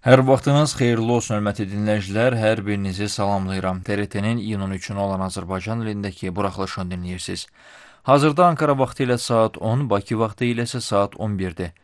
Hər vaxtınız xeyirli olsun, hörmətli dinləyicilər. Hər birinizi salamlayıram. TRT-nin iyunun 3-ünə olan Azərbaycan dilindəki buraxılışını dinləyirsiniz. Hazırda Ankara vaxtı ilə saat 10, Bakı vaxtı ilə isə saat 11-dir.